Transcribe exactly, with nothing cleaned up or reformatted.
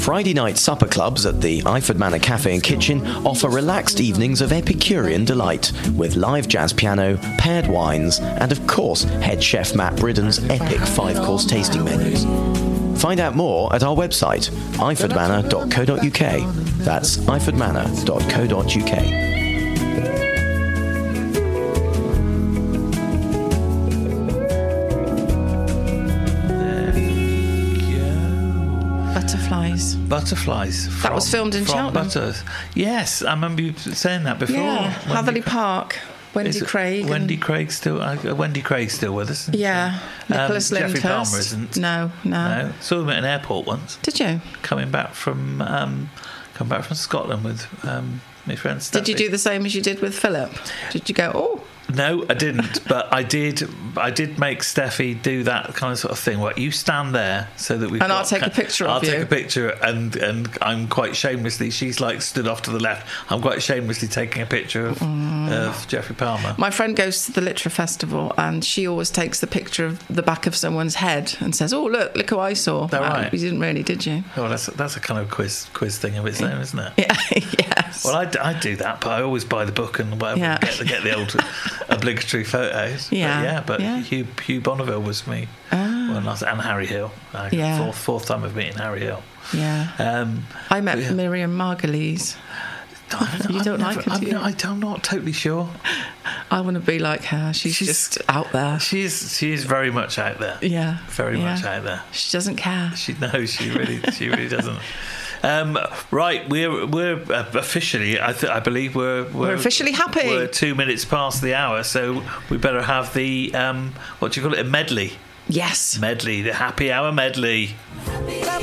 Friday night supper clubs at the Iford Manor Cafe and Kitchen offer relaxed evenings of Epicurean delight with live jazz piano, paired wines, and of course head chef Matt Bridden's epic five-course tasting menus. Find out more at our website, iford manor dot co dot uk. That's iford manor dot co dot uk. Butterflies. Butterflies. That was filmed in from Cheltenham. Butters. Yes, I remember you saying that before. Yeah, Wendy Hatherley Cra- Park. Wendy Is it Craig. Wendy and, Craig still. Uh, Wendy Craig's still with us. Isn't Yeah. she? Nicholas um, Jeffrey Lyndhurst. Palmer isn't. No, no, No. Saw him at an airport once. Did you? Coming back from um, coming back from Scotland with um, my friend Steffi. Did you do the same as you did with Philip? Did you go, oh? No, I didn't. But I did. I did make Steffi do that kind of sort of thing. Where you stand there so that we. And I'll take a picture of I'll you. take a picture, and and I'm quite shamelessly. She's like stood off to the left. I'm quite shamelessly taking a picture of, Mm. of Jeffrey Palmer. My friend goes to the Litera Festival and she always takes the picture of the back of someone's head and says, oh, look, look who I saw. that right? You didn't really, did you? Oh, that's that's a kind of quiz quiz thing of its own, isn't it? Yeah, yes. Well, I, I do that, but I always buy the book and whatever, Yeah. get, the, get the old obligatory photos. Yeah. But yeah, but Yeah. Hugh, Hugh Bonneville was me. Ah. When I was, and Harry Hill. Uh, Yeah. Fourth, fourth time of meeting Harry Hill. Yeah. Um, I met but yeah. Miriam Margolyes. I, You I've don't never, like her, I'm, do you? not, I'm not totally sure. I want to be like her. She's, She's- just out there. She is she is very much out there. Yeah. Very yeah. much out there. She doesn't care. She knows. She really she really doesn't. Um, right, we're we're uh, officially. I, th- I believe we're, we're We're officially happy. We're two minutes past the hour, so we better have the um, what do you call it? A medley. Yes. Medley, the happy hour medley.